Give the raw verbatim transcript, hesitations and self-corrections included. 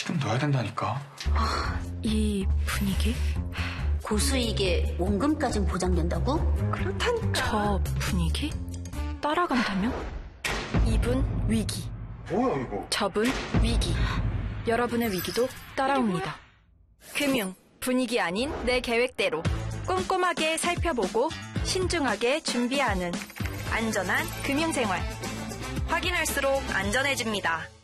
지금 넣어야 된다니까. 아, 이 분위기? 고수익에 원금까진 보장된다고? 그렇다니까. 저 분위기? 따라간다면? 이분 위기. 뭐야 이거? 저분 위기. 여러분의 위기도 따라옵니다. 금융, 분위기 아닌 내 계획대로 꼼꼼하게 살펴보고 신중하게 준비하는 안전한 금융생활. 확인할수록 안전해집니다.